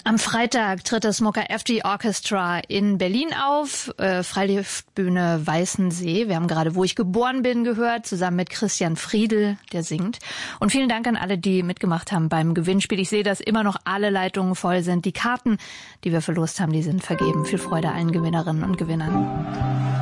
Am Freitag tritt das Smokey FG Orchestra in Berlin auf, Freilichtbühne Weißensee. Wir haben gerade Wo ich geboren bin gehört, zusammen mit Christian Friedel, der singt. Und vielen Dank an alle, die mitgemacht haben beim Gewinnspiel. Ich sehe, dass immer noch alle Leitungen voll sind. Die Karten, die wir verlost haben, die sind vergeben. Viel Freude allen Gewinnerinnen und Gewinnern.